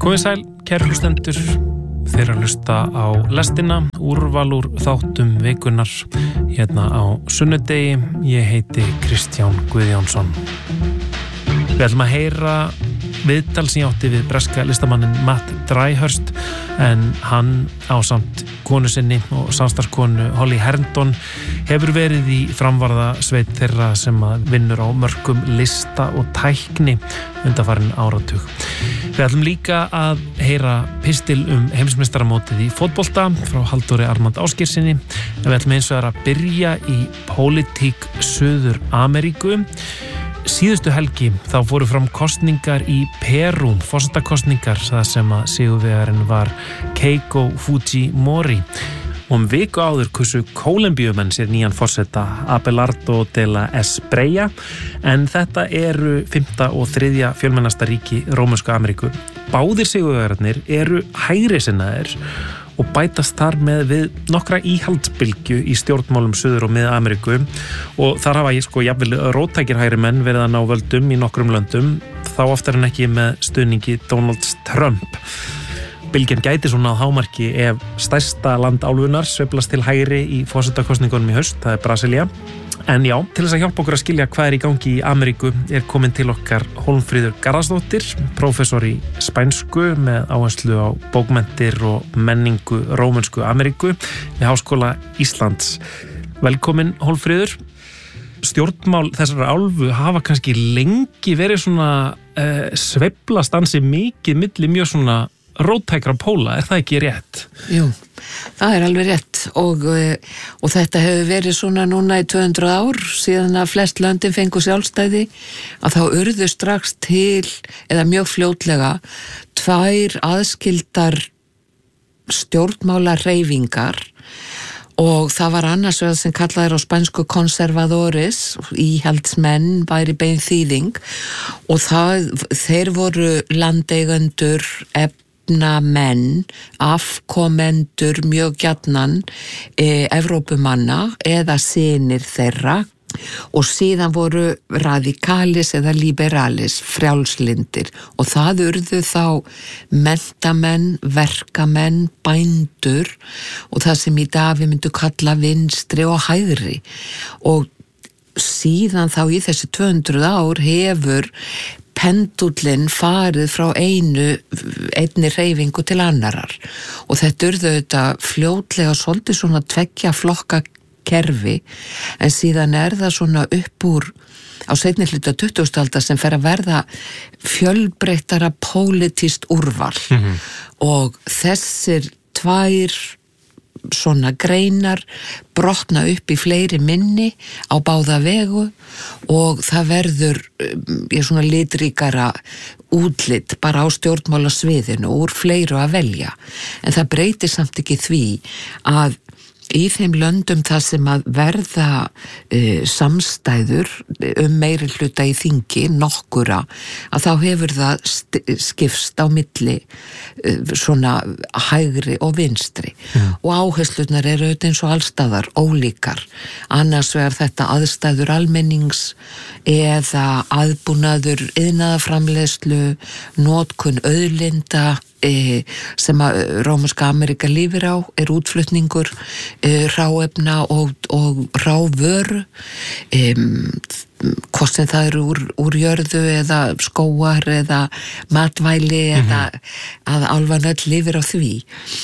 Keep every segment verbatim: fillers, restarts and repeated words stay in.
Komið sæl, kæru hlustendur, þeir að hlusta á lestina, úrval úr þáttum vikunar hérna á sunnudegi. Ég heiti Kristján Guðjónsson. Við ætlum að heyra viðtal sem ég átti við breska listamannin Matt Dryhurst, en hann ásamt konu sinni og samstarfskonu Holly Herndon hefur verið í framvarðasveit þeirra sem að vinnur á mörkum lista og tækni undanfarinn áratug. Við ætlum líka að heyra pistil um heimsmeistaramótið í fótbolta frá Halldóri Armand Ásgeirsinni, en við ætlum eins og að byrja í pólitík Suður Ameríku. Síðustu helgi þá fóru fram kosningar í Perú, forsetakosningar, það sem að sigurvegarinn var Keiko Fujimori. Og um viku áður kusu Kólumbíumenn sér nýjan forseta Abelardo de la Espriella, en þetta eru fimmta og þriðja fjölmennasta ríki Rómönsku Ameríku. Báðir sigurvegararnir eru hægrisinnaðir og bætast þar með við nokkra íhaldsbylgju í stjórnmálum Suður- og Mið-Ameríku, og þar hafa ég sko jafnvel róttækir hægri menn verið að ná völdum í nokkrum löndum, þá oftar en ekki með stuðningi Donald Trump. Bylgjan gæti svona að hámarki ef stærsta land álfunnar sveiflast til hægri í forsetakosningunum í haust, það er Brasilía. En já, til þess að hjálpa okkur að skilja hvað er í gangi í Ameríku er komin til okkar Hólmfríður Garðarsdóttir, prófessor í spænsku með áherslu á bókmenntir og menningu Rómönsku Ameríku við Háskóla Íslands. Velkomin Hólmfríður. Stjórnmál þessara álfu hafa kannski lengi verið svona uh, sveiflast ansi mikið milli mjög svona róttækra póla, er það ekki rétt? Jú, það er alveg rétt og, og þetta hefur verið svona núna í tvö hundruð ár síðan að flest löndin fengu sjálfstæði, að þá urðu strax til, eða mjög fljótlega, tvær aðskildar stjórnmála hreyfingar, og það var annars vegar sem kallaðir á spænsku conservadores, íhaldsmenn væri bein þýðing, og það, þeir voru landeigendur, menn, afkomendur mjög gjarnan e, Evrópumanna eða synir þeirra, og síðan voru radikalis eða liberalis, frjálslindir, og það urðu þá menntamenn, verkamenn, bændur og það sem í dag við myndum kalla vinstri og hægri. Og síðan þá í þessi tvö hundruð ár hefur pendullin farið frá einu einni hreyfingu til annarar, og þetta urðu þetta fljótlega svolítið svona tveggja flokka kerfi, en síðan er það svona upp úr á seinni hluta tuttugustu aldar sem fer að verða fjölbreyttara pólitískt úrval, mm-hmm. og þessir tvær svona greinar brotna upp í fleiri minni á báða vegu, og það verður ég svona litríkara útlit bara á stjórnmálasviðinu úr fleiru að velja. En það breytir samt ekki því að í þeim löndum það sem að verða uh, samstæður um meiri hluta í þingi, nokkura, að þá hefur það st- skipst á milli uh, svona hægri og vinstri. Ja. Og áherslurnar eru auðvitað eins og allstaðar ólíkar. Annars vegar þetta aðstæður almennings eða aðbúnaður iðnaðarframleiðslu, notkun auðlinda, E, sem að Rómönska Ameríka lifir á, er útflutningur e, hráefna og, og rávöru, e, hvort sem það eru úr, úr jörðu eða skóar eða matvæli, mm-hmm. eða að álfan öll lifir á því.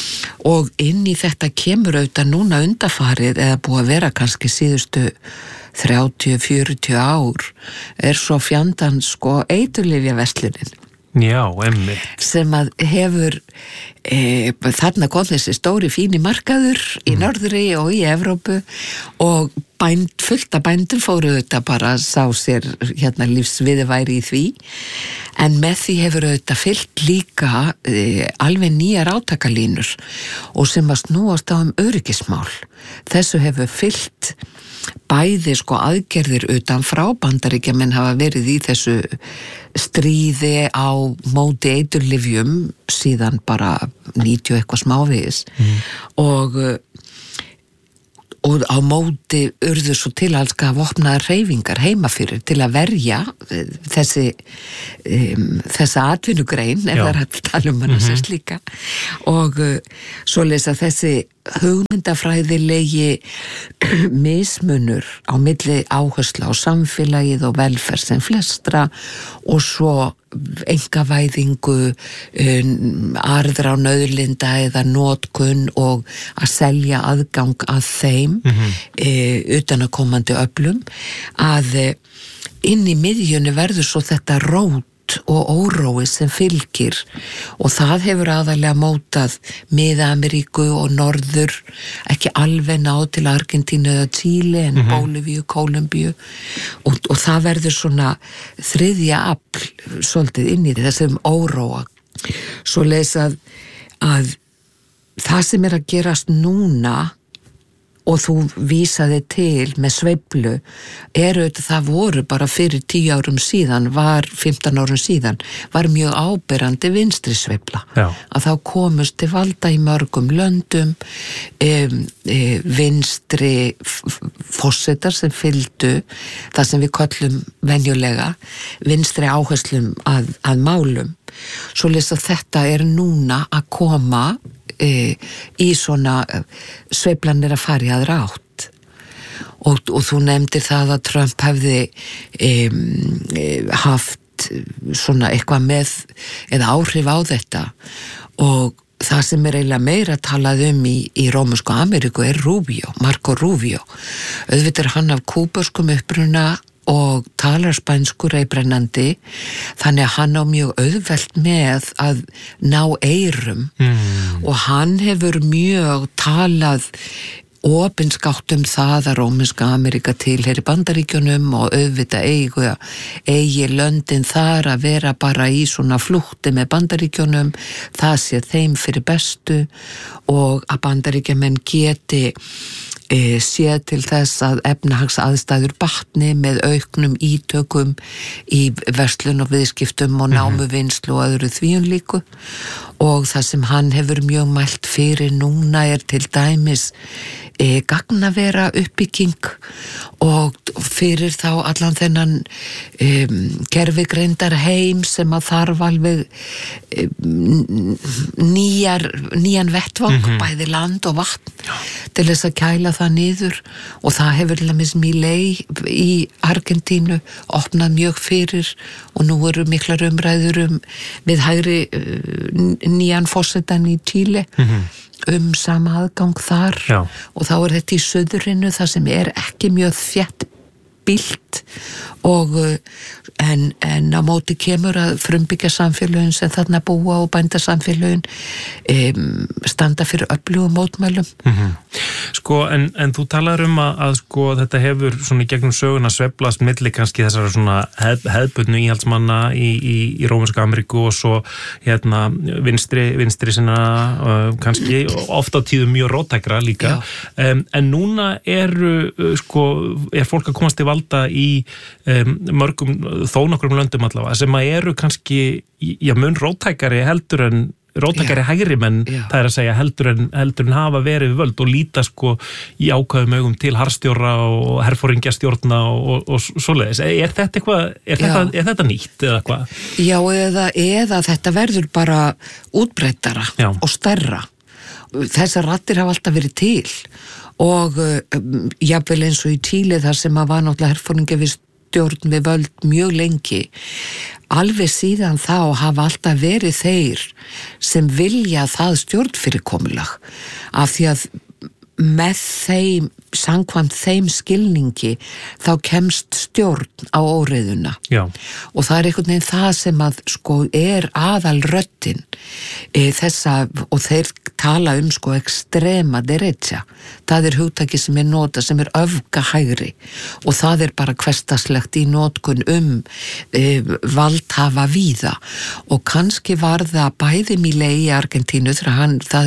Og inn í þetta kemur auðvitað núna undanfarið, eða búið að vera kannski síðustu þrjátíu til fjörutíu ár, er svo fjandan sko eiturlyfjaverslunin. Já, emmitt. Sem að hefur e, þarna kom þessi stóri fíni markaður í mm. norðri og í Evrópu, og bænd, fullt af bændum fóru þetta bara að sá sér hérna lífsviðurværi í því, en með því hefur þetta fyllt líka e, alveg nýjar átakalínur og sem að snúast á um öryggismál. Þessu hefur fyllt bæði sko aðgerðir utan frá, Bandaríkjamenn hafa verið í þessu stríði á móti eiturlyfjum síðan bara níutíu eitthvað smávegis, mm. og og á móti urðu svo til alls að vopnaðar hreyfingar heima fyrir til að verja þessi um, þessa atvinnugrein ef það er að tala um hana sem slíka og uh, svoleiðis að þessi hugmyndafræðilegi mismunur á milli áhersla á samfélagið og velferð sem flestra og svo einkavæðingu, um, arður á nauðlinda eða notkun og að selja aðgang að þeim mm-hmm. e, utanakomandi öflum að e, inn í miðjunni verður svo þetta rót og órói sem fylgir og það hefur aðalega mótað Mið-Ameríku og norður ekki alveg náð til Argentínu eða Chile en mm-hmm. Bólivíu, Kólumbíu og, og það verður svona þriðja afl svolítið inn í þessum óróa svo leys að, að það sem er að gerast núna og þú vísaði til með sveiflu er auðvitað það voru bara fyrir tíu árum síðan var fimmtán árum síðan var mjög áberandi vinstri sveifla Já. Að þá komust til valda í mörgum löndum um, um, vinstri forsetar sem fylgdu það sem við köllum venjulega vinstri áherslum að, að málum svo lesa þetta er núna að koma E, í svona sveiflan er að fara í aðra átt og, og þú nefndir það að Trump hefði e, e, haft svona eitthvað með eða áhrif á þetta og það sem er eiginlega meira talað um í, í Rómönsku Ameríku er Rubio, Marco Rubio auðvitað er hann af kúböskum uppruna og talar spænsku reybrennandi þannig að hann á mjög auðvelt með að ná eyrum mm. og hann hefur mjög talað opinskátt um það að Rómönska Ameríka tilheyri Bandaríkjunum og auðvitað eigu, eigi löndin þar að vera bara í svona flútti með Bandaríkjunum það sé þeim fyrir bestu og að Bandaríkjamenn geti E, séð til þess að efnahagsaðstæður batni með auknum ítökum í verslun og viðskiptum og námuvinnslu og öðru þvíum líku og það sem hann hefur mjög mælt fyrir núna er til dæmis e, gagnavera uppbygging og fyrir þá allan þennan e, gervigreindar heim sem að þarf alveg e, nýjar, nýjan vettvang mm-hmm. bæði land og vatn Já. Til þess að kæla það niður og það hefur lemmis Milei í Argentínu opnað mjög fyrir og nú eru miklar umræður um við hægri uh, nýjan forsetan í Chile mm-hmm. um sama aðgang þar Já. Og þá er þetta í suðurinu það sem er ekki mjög þétt bílt og en, en á móti kemur að frumbyggja samfélögin sem þarna búa og bænda samfélögin um, standa fyrir öflugum mótmælum mm-hmm. Sko en, en þú talar um að, að sko þetta hefur svona í gegnum söguna sveiflast milli kannski þessara svona hef, hefðbundnu íhaldsmanna í, í, í Rómönsku Ameríku og svo hérna vinstri, vinstri sinna uh, kannski ofta á tíðum mjög róttækra líka um, en núna eru uh, sko er fólk að komast til valda í um, mörgum þó nokkrum löndum allavega sem að eru kannski já, mun róttækari heldur en róttækari yeah. hægri menn yeah. það er að segja heldur en, heldur en hafa verið við völd og líta sko í ákvæðum augum til harðstjóra og herforingjastjórna og, og, og svoleiðis. Er þetta eitthvað, er þetta, er þetta nýtt eða hvað? Já, eða, eða þetta verður bara útbreiddara Já. Og stærra. Þessar raddir hafa alltaf verið til og um, jafnvel eins og í Chile þar sem að var náttúrulega herforingja við stjórn við völd mjög lengi alveg síðan þá hafa alltaf verið þeir sem vilja það stjórnfyrirkomulag af því að með þeim, samkvæmt þeim skilningi þá kemst stjórn á óreiðuna Já. Og það er einhvern veginn það sem að sko er aðal röddin e, þessa og þeir tala um sko extrema derecha það er hugtaki sem er nota sem er öfgahægri og það er bara hversdagslegt í notkun um e, valdhafa víða og kannski var það bæði Milei í Argentínu þegar hann, það eru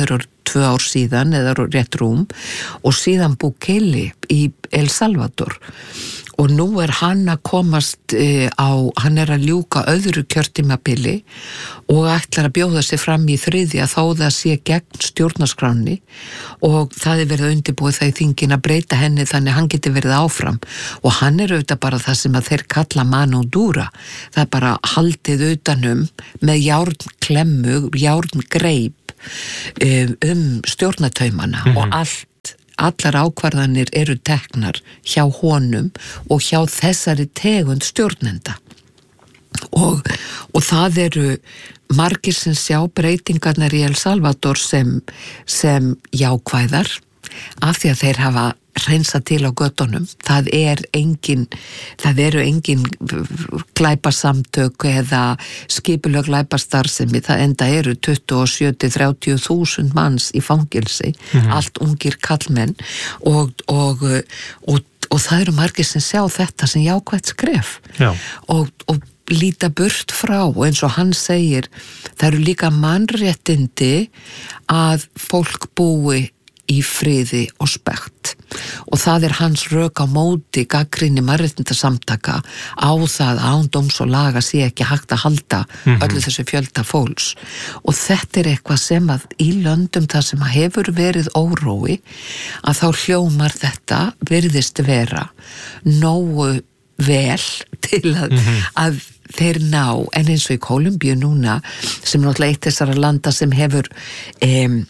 tvö ár síðan eða rétt rúm og síðan Bukele í El Salvador og nú er hann að komast e, á, hann er að ljúka öðru kjörtímabili og ætlar að bjóða sig fram í þriðja þó það sé gegn stjórnarskránni og það er verið undirbúið það í þingin að breyta henni þannig að hann geti verið áfram og hann er auðvitað bara það sem að þeir kalla mano dura, það er bara haldið utanum með járnklemmu, járngreip um stjórnartaumana mm-hmm. og allt allar ákvarðanir eru teknar hjá honum og hjá þessari tegund stjórnenda og, og það eru margir sem sjá breytingarnar í El Salvador sem, sem jákvæðar af því að þeir hafa hreinsa til á göttunum, það er engin, það eru engin glæpasamtök eða skipuleg glæpastarfsemi, það enda eru tuttugu og sjö til þrjátíu þúsund manns í fangilsi, mm-hmm. allt ungir kallmenn og, og, og, og það eru margir sem sjá þetta sem jákvætt skref Já. og, og líta burt frá og eins og hann segir, það eru líka mannréttindi að fólk búi í friði og spekt og það er hans rök á móti gagnrýni mannréttindasamtaka á það án dóms og laga sé ekki hægt að halda mm-hmm. öllu þessu fjölda fólks og þetta er eitthvað sem að í löndum það sem hefur verið órói að þá hljómar þetta virðist vera nógu vel til að, mm-hmm. að þeir ná, en eins og í Kólumbíu núna sem náttúrulega eitt þessara landa sem hefur um,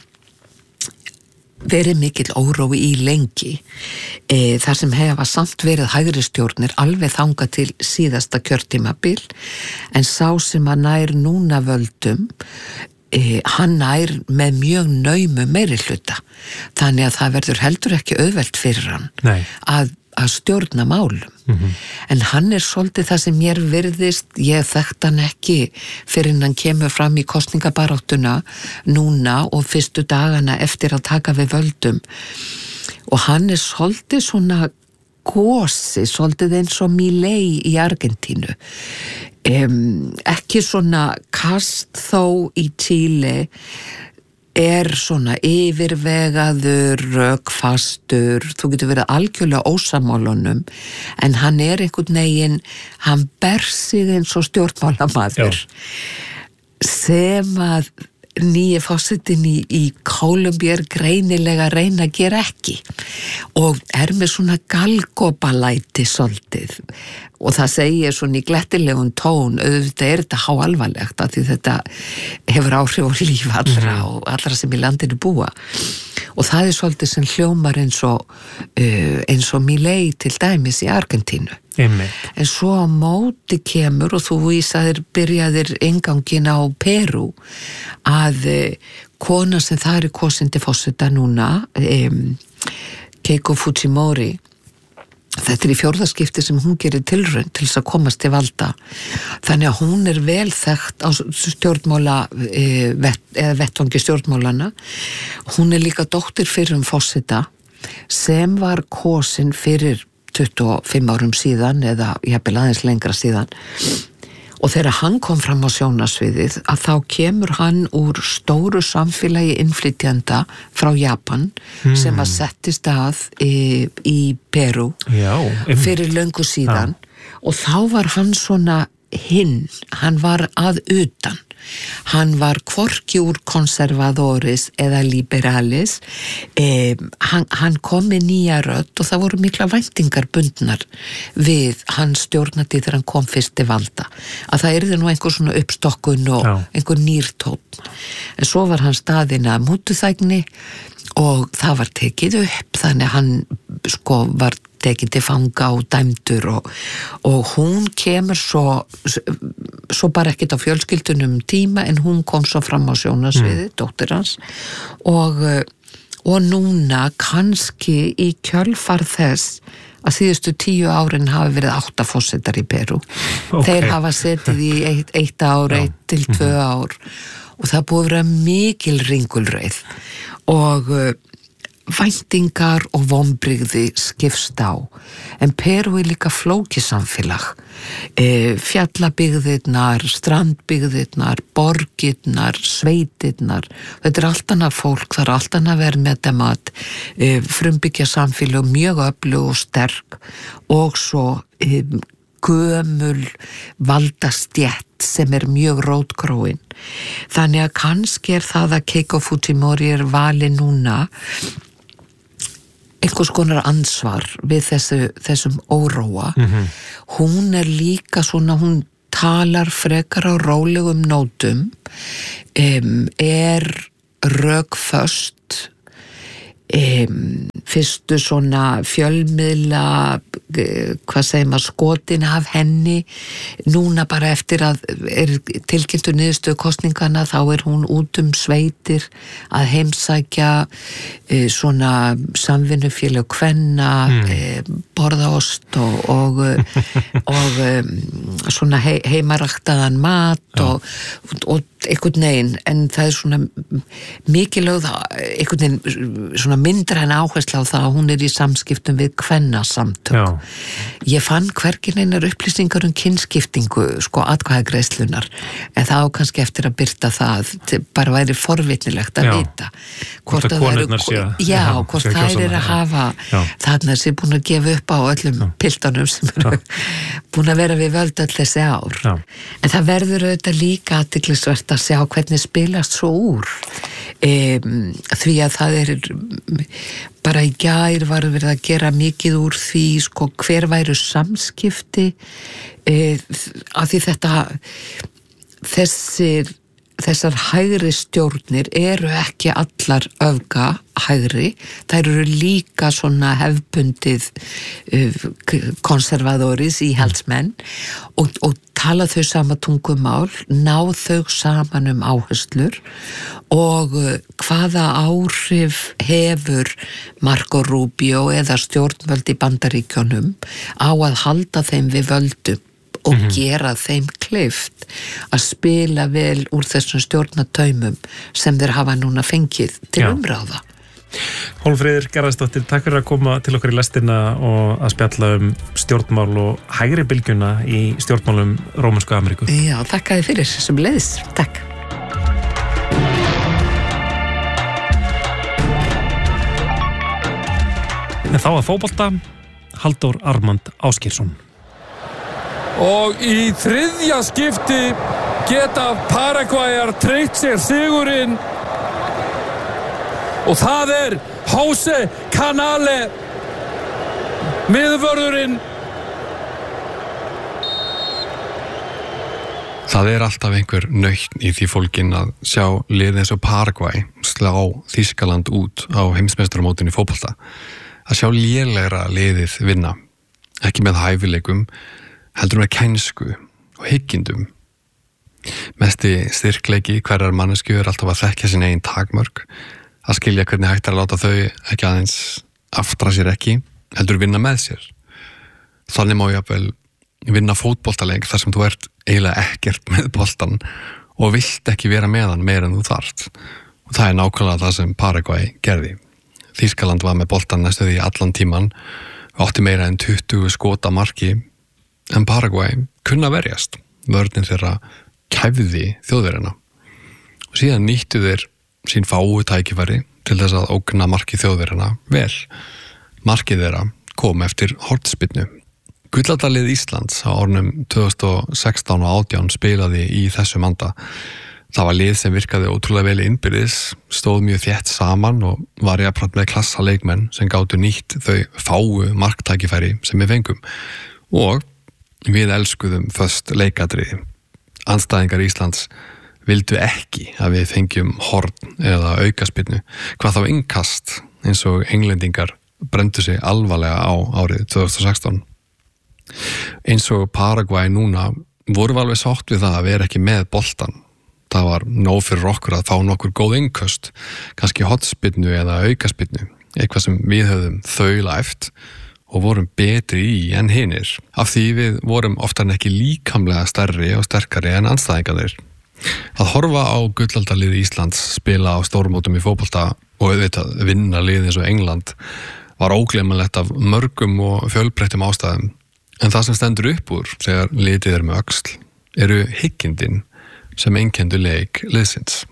verið mikill órói í lengi e, þar sem hefa samt verið hægri stjórnir alveg þangað til síðasta kjörtímabil en sá sem að nær núna völdum e, hann nær með mjög naumu meirihluta þannig að það verður heldur ekki auðvelt fyrir hann Nei. að að stjórna málum mm-hmm. en hann er svolítið það sem mér virðist ég þekkt hann ekki fyrir hann kemur fram í kosningabaráttuna núna og fyrstu dagana eftir að taka við völdum og hann er svolítið svona gosi, svolítið eins og Milei í Argentínu um, ekki svona kast þó í Chile er svona yfirvegaður, rökfastur, þú getur verið algjörlega ósamálunum, en hann er einhvern veginn, hann ber sig eins og stjórnmálamaður sem að nýji forsetinn í, í Kólumbíu er greinilega að reyna að gera ekki og er með svona galgopalæti svolítið og það segir svona í glettilegum tón auðvitað er þetta háalvarlegt að því þetta hefur áhrif á líf allra mm. og allra sem í landinu búa og það er svolítið sem hljómar eins og uh, eins og Milei til dæmis í Argentínu Einmitt. En svo á móti kemur og þú vísaðir byrjaðir ingangin á Perú að uh, kona sem það er kosin til forseta núna um, Keiko Fujimori þetta er í fjórðaskipti sem hún gerir tilraun til þess að komast til valda þannig að hún er vel þekkt á stjórnmála e, vett, eða vettvangi stjórnmálana hún er líka dóttir fyrrum forseta sem var kosin fyrir tuttugu og fimm árum síðan eða jafnvel aðeins lengra síðan og þegar hann kom fram á sjónasviðið að þá kemur hann úr stóru samfélagi innflytjanda frá Japan mm. sem að settist að í, í Perú Já, fyrir löngu síðan Já. Og þá var hann svona hinn, hann var að utan hann var hvorki úr konservadoris eða liberalis eh, hann, hann kom með nýja rödd og það voru mikla væntingar bundnar við hans stjórnandi þegar hann kom fyrst til valda að það yrði nú einhver svona uppstokkun og Já. Einhver nýrtótt en svo var hann staðinn að mútuþægni og það var tekið upp þannig að hann sko var tekið til fanga og dæmdur og, og hún kemur svo, svo bara ekkert á fjölskyldunum tíma en hún kom svo fram á sjónasviði, mm. dóttir hans og, og núna kannski í kjölfar þess að síðustu tíu árin hafi verið átta forsetar í Perú okay. þeir hafa setið í eitt, eitt ár, eitt til tvö mm-hmm. ár og það búið að vera mikil ringulreið og væntingar og vonbrigði skipst á. En Perú er líka flókið samfélag. E, fjallabygðirnar, strandbygðirnar, borgirnar, sveitirnar. Þetta er allt annað fólk, það er allt annað verðmætamat, e, frumbyggja samfélag mjög öflug og sterk og svo e, gömul valdastjett sem er mjög rótgróin. Þannig að kannski er það að Keiko Fujimori er valin núna einhvers konar ansvar við þessu, þessum óróa. Mm-hmm. Hún er líka svona, hún talar frekar á rólegum nótum, um, er rökföst, um, fyrstu svona fjölmiðla, hvað segir maður, skotin af henni, núna bara eftir að er tilkynntu niðurstöðu kosningana, þá er hún út um sveitir að heimsækja e, svona samvinnufélög kvenna, mm. e, borðaost og, og, og e, svona he, heimaraktaðan mat ja. og, og einhvern veginn, en það er svona mikilögð, einhvern veginn svona myndra en áhersla á það að hún er í samskiptum við kvennasamtök. Já. Ég fann hvergi neinar upplýsingar um kynskiptingu, sko, atkvæðagreiðslunar, en það á kannski eftir að birta það, bara væri forvitnilegt að já. Vita. Hvort að það eru, sé, já, já, hvort þær eru að hafa, þarna sé búin að gefa upp á öllum já. Piltunum sem eru búin að vera við völd öll þessi ár. Já. En það verður auðvitað líka athyglisvert að sjá hvernig spilast svo úr. Um, því að það er bara í gær var verið að gera mikið úr því sko hver væru samskipti um, af því þetta þessir þessar hægri stjórnir eru ekki allar öfga hægri, þær eru líka svona hefbundið uh, konservadoris íhaldsmenn og, og tala þau sama tungumál, ná þau saman um áherslur og uh, hvaða áhrif hefur Marco Rubio eða stjórnvöld í Bandaríkjunum á að halda þeim við völdum og mm-hmm. gera þeim kleift að spila vel úr þessum stjórnataumum sem þeir hafa núna fengið til Já. Umráða. Hólmfríður Gerðarsdóttir, takk fyrir að koma til okkar í lestina og að spjalla um stjórnmál og hægri bylgjuna í stjórnmálum Rómönsku Ameríku. Já, takk að þið fyrir sem leiðis. Takk. En þá að fótbolta, Halldór Ármann Ásgeirsson. Og í þriðja skipti geta Paragvæjar treytt sér sigurinn og það er Jose Canale miðvörðurinn. Það er alltaf einhver nautn í því fólkin að sjá liðið eins og Paragvæ slá Þýskaland út á heimsmeistaramótinu í fótbolta. Að sjá lélegra liðið vinna, ekki með hæfileikum, heldur með kænsku og hyggindum. Mesti styrkleiki hverjar mannesku er alltaf að þekkja sín eigin takmörk, að skilja hvernig hægt er að láta þau ekki aðeins aftra sér ekki, heldur vinna með sér. Þannig má ég jafnvel vinna fótboltaleik þar sem þú ert eiginlega ekkert með boltan og vilt ekki vera með hann meira en þú þarft. Og það er nákvæmlega það sem Paragvæ gerði. Þýskaland var með boltan næstu því allan tíman og átti meira en tuttugu skota marki, en Paragvæ kunna verjast. Vörnin þeirra kæfði Þjóðverjana. Og síðan nýttu þeir sín fáu tækifæri til þess að ógna marki Þjóðverjana vel. Markið þeirra kom eftir hornspyrnu. Gulladalið Íslands á árunum tvö þúsund og sextán og átján spilaði í þessum anda. Það var lið sem virkaði ótrúlega vel innbyrðis, stóð mjög þétt saman og var jafnframt með klassa leikmenn sem gátu nýtt þau fáu marktækifæri sem við fengum. Og við elskuðum föst leikadriði. Andstæðingar Íslands vildu ekki að við fengjum horn eða aukaspyrnu, hvað þá innkast eins og englendingar brenndu sig alvarlega á árið tvö þúsund og sextán. Eins og Paragvæ núna voru við alveg sátt við það að vera ekki með boltan. Það var nóg fyrir okkur að fá nokkur góð innköst, kannski hotspyrnu eða aukaspyrnu, eitthvað sem við höfðum þaulæft og vorum betri í en hinir, af því við vorum oftar en ekki líkamlega stærri og sterkari en andstæðingarnir. Að horfa á gullaldalið Íslands spila á stórmótum í fótbolta og auðvitað vinna lið eins og England var ógleymanlegt af mörgum og fjölbreyttum ástæðum. En það sem stendur upp úr þegar litið er með öxl eru hyggindin sem einkenndu leik liðsins.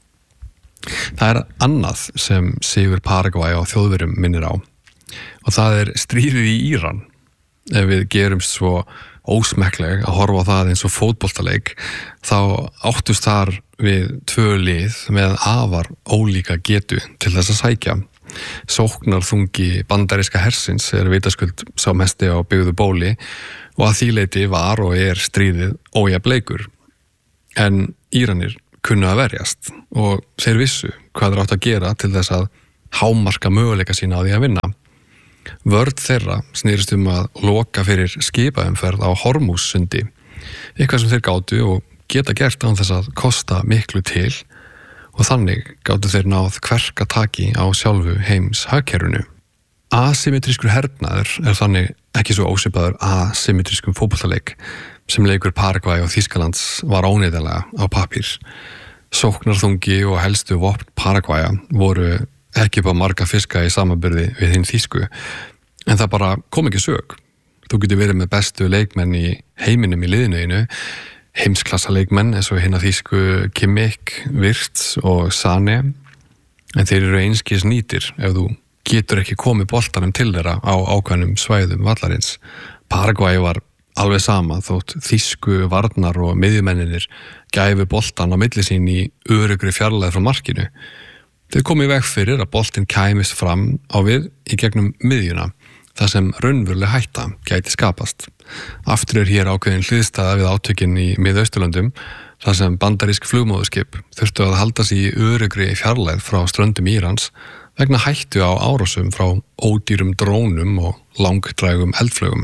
Það er annað sem sigur Paragvæ á Þjóðverjum minnir á og það er stríðið í Íran. Ef við gerum svo ósmekkleg að horfa á það eins og fótboltaleik þá áttust þar við tvö lið með afar ólíka getu til þess að sækja. Sóknarþungi bandaríska hersins er vitaskuld sá mesti á byggðu bóli og að því leyti var og er stríðið ójafnleikur. En Íranir kunnu að verjast og þeir vissu hvað þeir átt að gera til þess að hámarka möguleika sína á því að vinna. Vörn þeirra snýrist um að loka fyrir skipaumferð á Hormússundi, eitthvað sem þeir gátu og geta gert án þess að kosta miklu til og þannig gátu þeir náð kverkataki á sjálfu heims hagkerfinu. Asymmetrískur hernaður er þannig ekki svo ósvipaður asymmetrískum fótboltaleik sem leikur Paragvæ og Þýskalands var óneitanlega á pappír. Sóknarþungi og helstu vopn Paragvæja voru ekki bara marga fiska í samanburði við hinn þýsku, en það bara kom ekki sög. Þú getur verið með bestu leikmenn í heiminum í liðinu, heimsklassa leikmenn eins og hinn að þýsku Kimmich, Wirtz og Sané, en þeir eru einskis nýtir ef þú getur ekki komið boltanum til þeirra á ákveðnum svæðum vallarins. Paragvæ var alveg sama þótt þýsku varnar og miðjumenninir gæfu boltan á milli sín í öruggri fjarlægð frá markinu. Þau komu í veg fyrir að boltinn kæmist fram á við í gegnum miðjuna, þar sem raunveruleg hætta gæti skapast. Aftur er hér ákveðin hliðstæða við átökin í Miðausturlöndum, þar sem bandarísk flugmóðurskip þurftu að halda sig í öruggri fjarlægð frá ströndum Írans vegna hættu á árásum frá ódýrum drónum og langdrægum eldflugum.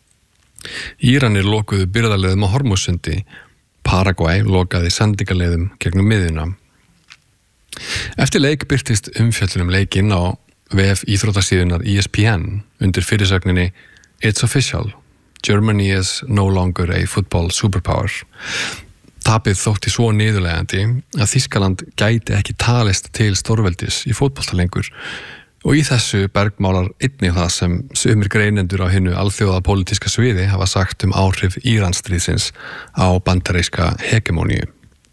Íranir lokuðu birgðaleiðum á Hormússundi, Paragvæ lokaði sendingaleiðum gegnum miðjuna. Eftir leik birtist umfjöllun um leikinn á vef íþróttasíðunnar E S P N undir fyrirsögninni It's official, Germany is no longer a football superpower. Tapið þótti svo niðurlegandi að Þýskaland gæti ekki talist til stórveldis í fótbolta lengur og í þessu bergmálar einnig það sem sumir greinendur á hinnu alþjóða pólitíska sviði hafa sagt um áhrif Íransstríðsins á bandaríska hegemóníu.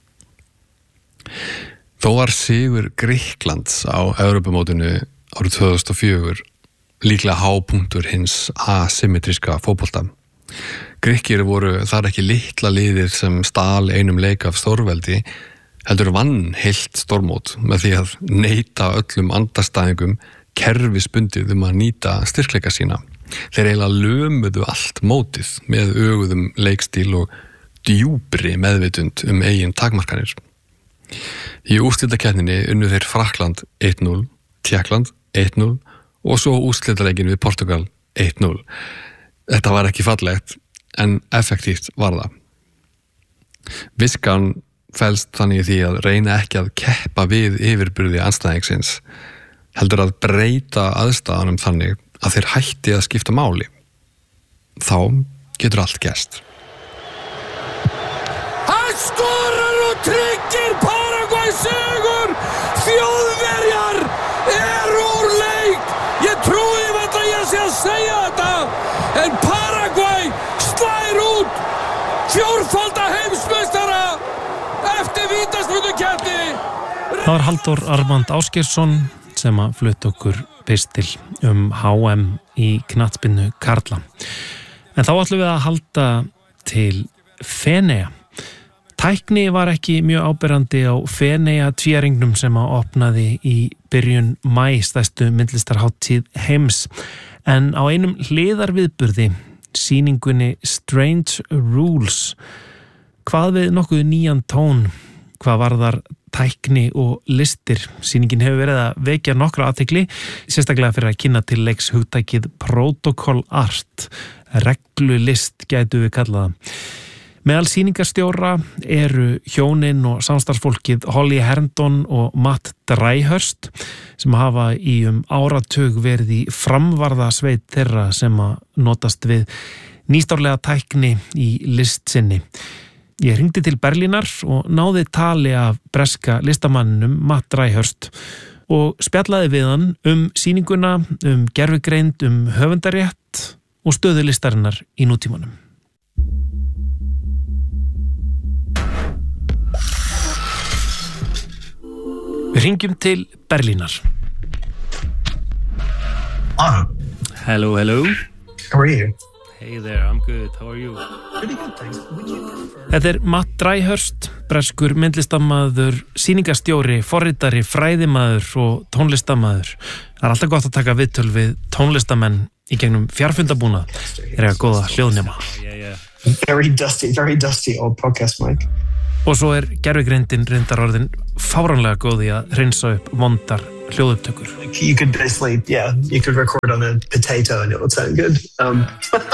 Þó var sigur Grikklands á Evrópumótinu árið tvö þúsund og fjögur líklega hápunktur hins asymmetríska fótbolta. Grikkir voru þar ekki litla liðir sem stál einum leik af stórveldi, heldur vann heilt stórmót með því að neita öllum andastæðingum kerfisbundið um að nýta styrkleika sína. Þeir eiginlega lömuðu allt mótið með öguðum leikstíl og djúpri meðvitund um eigin takmarkanir. Í úrslitakeppninni unnu þeir Frakkland eitt núll, Tékkland eitt núll og svo úrslitaleikin við Portugal eitt núll. Þetta var ekki fallegt, en effektíft var það. Viskan felst þannig í því að reyna ekki að keppa við yfirburði andstæðingsins, heldur að breyta aðstæðanum þannig að þeir hætti að skipta máli. Þá getur allt gerst. Hann skorar og tryggir Paragvæ sigur! Þjóðverjar er úr leik! Ég trúi varla ég sé að segja þetta, en Paragvæ slær út fjórfalda heimsmeistara eftir vítaspyrnukeppni. Það var Halldór Armand Ásgeirsson sem að flutt okkur pistil um H M í knattspyrnu karla. En þá ætlum við að halda til Feneyja. Tækni var ekki mjög áberandi á Feneyja tvíæringnum sem að opnaði í byrjun maí stærstu myndlistarhátíð heims. En á einum hliðarviðburði, sýningunni Strange Rules, hvað við nokkuð nýjan tón, hvað varðar tækni og listir. Sýningin hefur verið að vekja nokkra athygli, sérstaklega fyrir að kynna til leiks hugtækið protocol art, reglulist gætu við kallaða. Meðal sýningarstjóra eru hjónin og samstarfsfólkið Holly Herndon og Matt Dryhurst sem hafa í um áratug verið í framvarðasveit þeirra sem að notast við nýstárlega tækni í list sinni. Ég hringdi til Berlínar og náði tali af breska listamanninum Matt Dryhurst og spjallaði við hann um sýninguna, um gervigreind, um höfundarétt og stöðu listarinnar í nútímanum. Við hringjum til Berlínar. Otto. Hello, hello. How are you? Hey there, I'm good. How are you? Pretty good, thanks. Would you prefer... Þetta er Matt Dryhurst, breskur myndlistarmaður, sýningarstjóri, forritari, fræðimaður og tónlistarmaður. Það er alltaf gott að taka viðtöl við tónlistamenn í gegnum fjarfundabúnað. Er eiga góða hljóðnema. Yeah, yeah. Very dusty, very dusty old podcast mic. Og svo er gervigreindin reyndar orðin fáránlega góð í að hreinsa upp vondar hljóðupptökur. You could basically, yeah, you could record on a potato and it would sound good. Um...